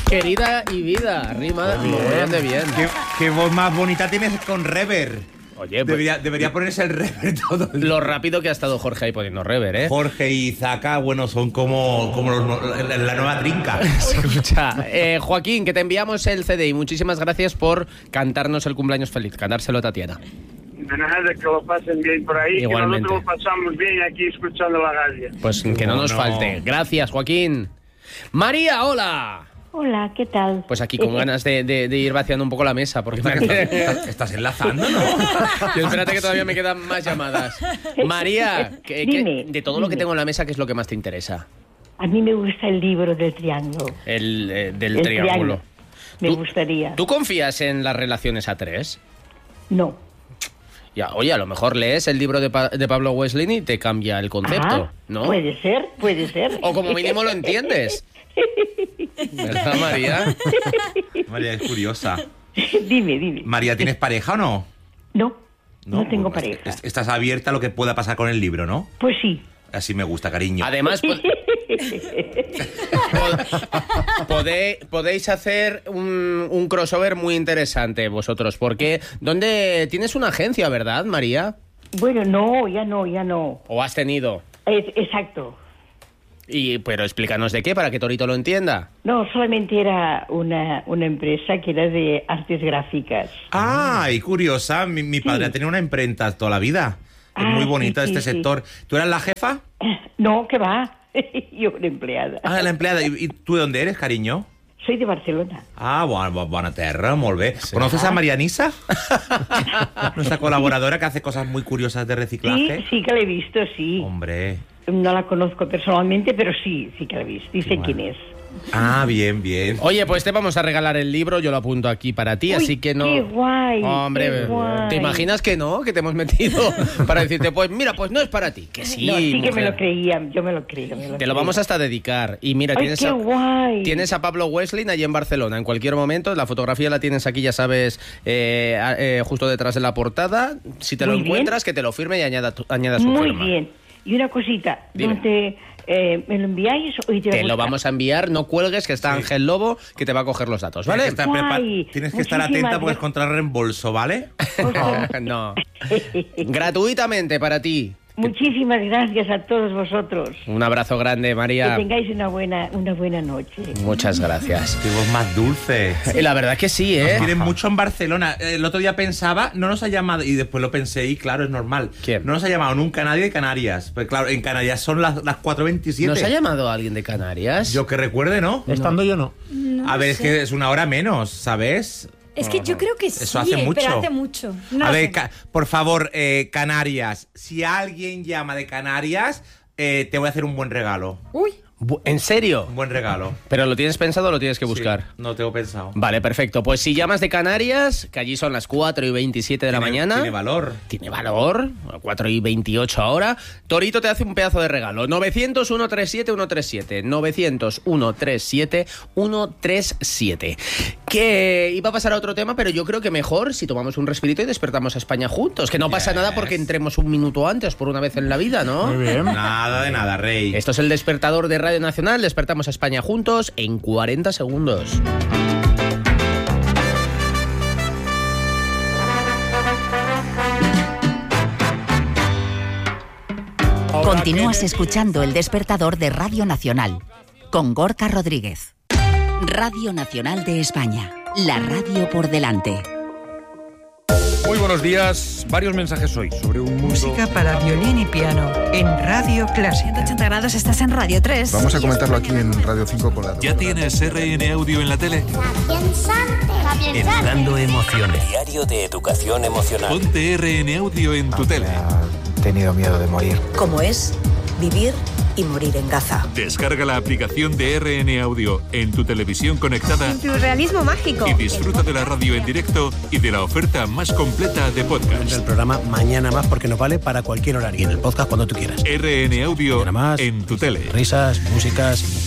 Querida y vida, rima de bien. ¿Qué voz más bonita tienes con rever? Oye, pues, debería ponerse el rever todo el... Lo rápido que ha estado Jorge ahí poniendo rever, ¿eh? Jorge y Zaka, bueno, son como la nueva trinca. Escucha, Joaquín, que te enviamos el CD y muchísimas gracias por cantarnos el cumpleaños feliz, cantárselo a Tatiana. De nada, que lo pasen bien por ahí. Igualmente. Que nosotros lo pasamos bien aquí escuchando la radio. Pues que no nos falte. Gracias, Joaquín. María, hola. Hola, ¿qué tal? Pues aquí con ganas de ir vaciando un poco la mesa, porque Estás enlazando, ¿no? Yo espérate que todavía me quedan más llamadas. María, Dime, de todo lo que tengo en la mesa, ¿qué es lo que más te interesa? A mí me gusta el libro del triángulo. Del triángulo. Me gustaría. ¿Tú confías en las relaciones a tres? No. Ya, oye, a lo mejor lees el libro de Pablo Wesley y te cambia el concepto, ¿no? Puede ser. O como mínimo lo entiendes. ¿Verdad, María? María es curiosa. Dime. María, ¿tienes pareja o no? No tengo pareja. Estás abierta a lo que pueda pasar con el libro, ¿no? Pues sí. Así me gusta, cariño. Además, podéis hacer un crossover muy interesante vosotros, porque ¿dónde tienes una agencia, verdad, María? Bueno, ya no. ¿O has tenido? Exacto. Pero explícanos de qué, para que Torito lo entienda. No, solamente era una empresa que era de artes gráficas. Y curiosa. Mi padre ha tenido una imprenta toda la vida. Es muy bonito este sector. ¿Tú eras la jefa? No, ¿qué va? Yo una empleada. La empleada. ¿Y tú de dónde eres, cariño? Soy de Barcelona. Bona terra, molt bé. Sí. ¿Conoces a Marianisa? Nuestra colaboradora que hace cosas muy curiosas de reciclaje. Sí que la he visto, sí. Hombre. No la conozco personalmente, pero sí que la he visto. Y sé quién es. Bien. Oye, pues te vamos a regalar el libro, yo lo apunto aquí para ti, así que no... ¡Qué guay! Hombre, qué guay. ¿Te imaginas que no? Que te hemos metido para decirte, pues mira, pues no es para ti, que sí. No, sí mujer. que me lo creía, yo me lo creo. Te lo vamos hasta dedicar. Y mira, tienes a Pablo Wesley allí en Barcelona, en cualquier momento, la fotografía la tienes aquí, ya sabes, justo detrás de la portada. Si te lo encuentras, que te lo firme y añada su firma. Muy bien. Y una cosita, ¿me lo enviáis o te lo vamos a enviar? No cuelgues, que está Ángel Lobo, que te va a coger los datos, ¿vale? Tienes que estar atenta porque es contra reembolso, ¿vale? No. Gratuitamente para ti. Muchísimas gracias a todos vosotros. Un abrazo grande, María. Que tengáis una buena noche. Muchas gracias. Qué voz más dulce. La verdad que sí, ¿eh? Nos quieren mucho en Barcelona. El otro día pensaba, no nos ha llamado, y después lo pensé, y claro, es normal. ¿Quién? No nos ha llamado nunca nadie de Canarias. Pues claro, en Canarias son las 4:27. ¿Nos ha llamado alguien de Canarias? Yo que recuerde, ¿no? Estando yo no. A ver, es que es una hora menos, ¿sabes? Es que yo creo que sí, eso hace mucho. pero hace mucho. No a ver, sé. por favor, Canarias, si alguien llama de Canarias, te voy a hacer un buen regalo. Uy. ¿En serio? Un buen regalo. ¿Pero lo tienes pensado o lo tienes que buscar? Sí, no tengo pensado. Vale, perfecto. Pues si llamas de Canarias, que allí son las 4:27 de la mañana... Tiene valor. Tiene valor. 4:28 ahora. Torito te hace un pedazo de regalo. 900-137-137. 900-137-137. Que iba a pasar a otro tema, pero yo creo que mejor si tomamos un respirito y despertamos a España juntos. Que no pasa nada porque entremos un minuto antes, por una vez en la vida, ¿no? Muy bien. Nada de nada, rey. Esto es el despertador de Radio Nacional. Despertamos a España juntos en 40 segundos. Continúas escuchando El Despertador de Radio Nacional con Gorka Rodríguez. Radio Nacional de España, la radio por delante. Muy buenos días. Varios mensajes hoy sobre un mundo... Música para violín y piano en Radio Clásica. 180 grados, estás en Radio 3. Vamos a comentarlo aquí en Radio 5 con la... ¿Ya tienes RN Audio en la tele? Educando emociones. Diario de educación emocional. Ponte RN Audio en tu tele. He tenido miedo de morir. ¿Cómo es vivir y morir en Gaza? Descarga la aplicación de RN Audio en tu televisión conectada. Surrealismo mágico. Y disfruta de la radio en directo y de la oferta más completa de podcast. El programa Mañana Más porque nos vale para cualquier horario. Y en el podcast cuando tú quieras. RN Audio Más, en tu tele. Risas, músicas...